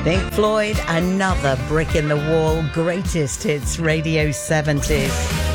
Pink Floyd, another brick in the wall. Greatest hits radio 70s.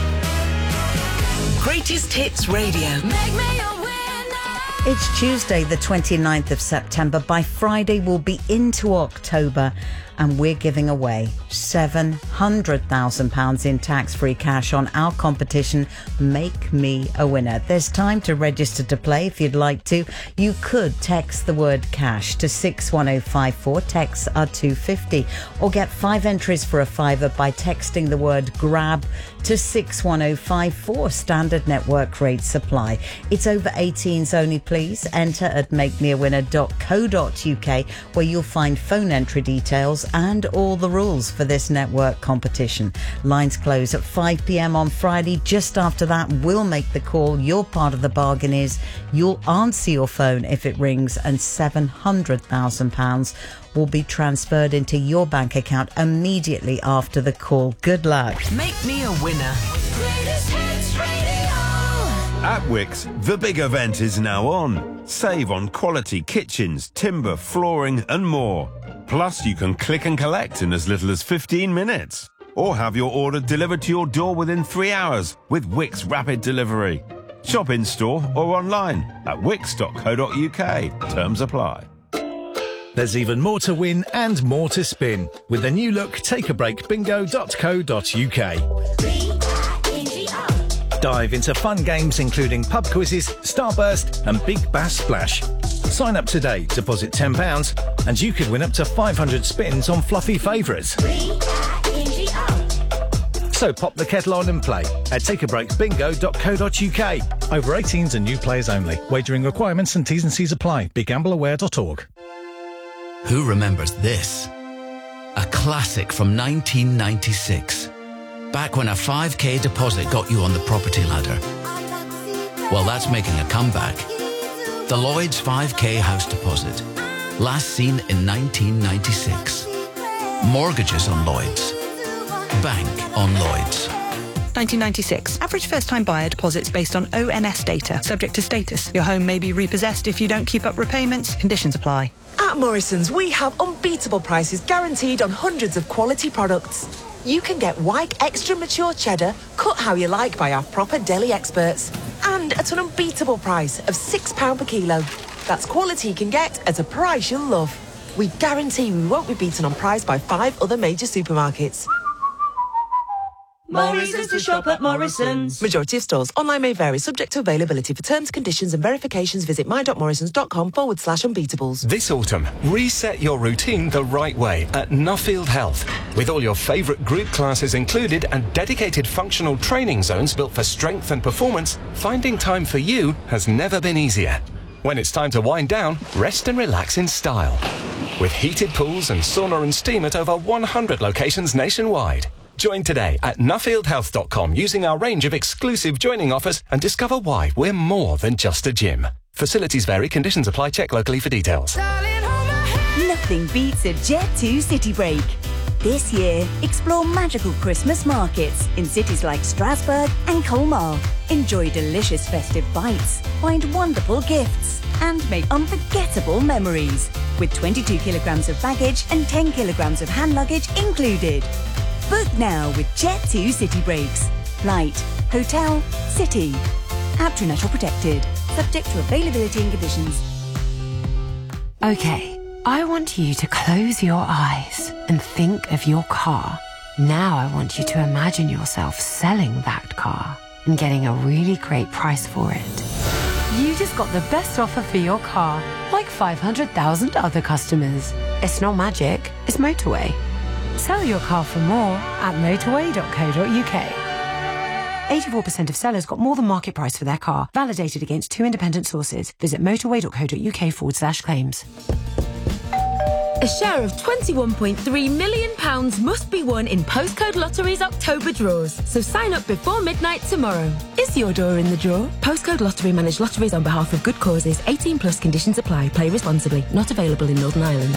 Greatest Hits Radio. Make me a winner. It's Tuesday, the 29th of September. By Friday, we'll be into October, and we're giving away £700,000 in tax-free cash on our competition, Make Me a Winner. There's time to register to play if you'd like to. You could text the word cash to 61054. Texts are £2.50. Or get 5 entries for a fiver by texting the word grab to 61054. Standard network rates apply. It's over 18s only, please. Enter at makemeawinner.co.uk, where you'll find phone entry details and all the rules for this network competition. Lines close at 5 p.m. on Friday. Just after that, we'll make the call. Your part of the bargain is you'll answer your phone if it rings, and £700,000 will be transferred into your bank account immediately after the call. Good luck. Make me a winner. Greatest Hits Radio. At Wickes, the big event is now on. Save on quality kitchens, timber, flooring and more. Plus, you can click and collect in as little as 15 minutes. Or have your order delivered to your door within 3 hours with Wickes Rapid Delivery. Shop in store or online at wickes.co.uk. Terms apply. There's even more to win and more to spin with the new look takeabreakbingo.co.uk. Dive into fun games including pub quizzes, Starburst and Big Bass Splash. Sign up today, deposit £10 and you could win up to 500 spins on fluffy favourites. So pop the kettle on and play at takeabreakbingo.co.uk. Over 18s and new players only. Wagering requirements and T's and C's apply. BeGambleAware.org. Who remembers this? A classic from 1996. Back when a 5k deposit got you on the property ladder. Well, that's making a comeback. The Lloyds 5k house deposit. Last seen in 1996. Mortgages on Lloyds. Bank on Lloyds. 1996. Average first-time buyer deposits based on ONS data. Subject to status. Your home may be repossessed if you don't keep up repayments. Conditions apply. At Morrison's, we have unbeatable prices guaranteed on hundreds of quality products. You can get Wyke Extra Mature Cheddar, cut how you like by our proper deli experts. And at an unbeatable price of £6 per kilo. That's quality you can get at a price you'll love. We guarantee we won't be beaten on price by 5 other major supermarkets. More reasons to shop at Morrison's. Majority of stores. Online may vary, subject to availability. For terms, conditions and verifications, visit my.morrisons.com/unbeatables. This autumn, reset your routine the right way at Nuffield Health. With all your favourite group classes included and dedicated functional training zones built for strength and performance, finding time for you has never been easier. When it's time to wind down, rest and relax in style. With heated pools and sauna and steam at over 100 locations nationwide. Join today at nuffieldhealth.com using our range of exclusive joining offers and discover why we're more than just a gym. Facilities vary, conditions apply, check locally for details. Nothing beats a Jet2 City Break. This year, explore magical Christmas markets in cities like Strasbourg and Colmar. Enjoy delicious festive bites, find wonderful gifts, and make unforgettable memories. With 22 kilograms of baggage and 10 kilograms of hand luggage included. Book now with Jet2 City Breaks. Flight, hotel, city. APTRANET or protected. Subject to availability and conditions. Okay, I want you to close your eyes and think of your car. Now I want you to imagine yourself selling that car and getting a really great price for it. You just got the best offer for your car, like 500,000 other customers. It's not magic, it's motorway. Sell your car for more at motorway.co.uk. 84% of sellers got more than market price for their car, validated against 2 independent sources. Visit motorway.co.uk/claims. A share of £21.3 million must be won in Postcode Lottery's October draws. So sign up before midnight tomorrow. Is your door in the draw? Postcode Lottery manage lotteries on behalf of good causes. 18 plus conditions apply. Play responsibly. Not available in Northern Ireland.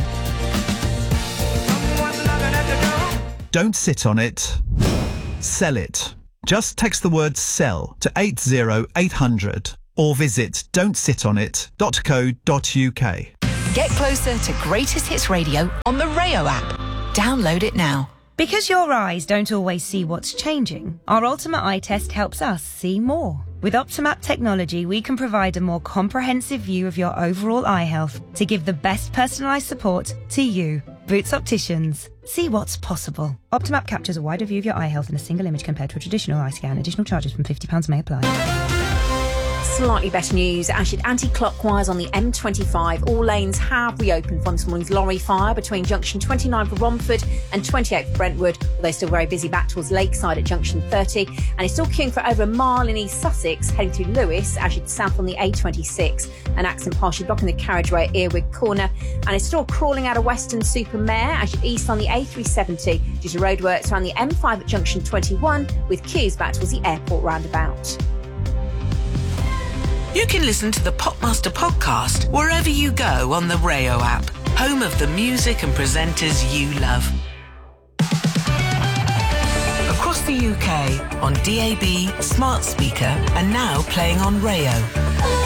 Don't sit on it. Sell it. Just text the word SELL to 80800 or visit don'tsitonit.co.uk. Get closer to Greatest Hits Radio on the Rayo app. Download it now. Because your eyes don't always see what's changing, our Ultimate Eye Test helps us see more. With Optimap technology, we can provide a more comprehensive view of your overall eye health to give the best personalised support to you. Boots Opticians. See what's possible. Optimap captures a wider view of your eye health in a single image compared to a traditional eye scan. Additional charges from £50 may apply. Slightly better news. Actually, anti-clockwise on the M25. All lanes have reopened from this morning's lorry fire between junction 29 for Romford and 28 for Brentwood. Although still very busy back towards Lakeside at junction 30. And it's still queuing for over a mile in East Sussex, heading through Lewes, actually south on the A26. An accident partially blocking the carriageway at Earwig Corner. And it's still crawling out of Weston-super-Mare, actually east on the A370 due to roadworks around the M5 at junction 21, with queues back towards the airport roundabout. You can listen to the Popmaster podcast wherever you go on the Rayo app, home of the music and presenters you love. Across the UK, on DAB, smart speaker, and now playing on Rayo.